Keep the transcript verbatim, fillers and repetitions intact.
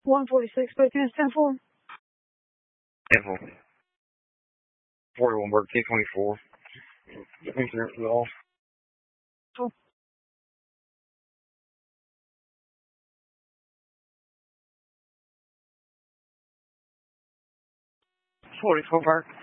one forty-six, but it's ten four. ten four. forty-one, Burke, ten twenty-four. Insurance is off. Cool. forty-four, Burke.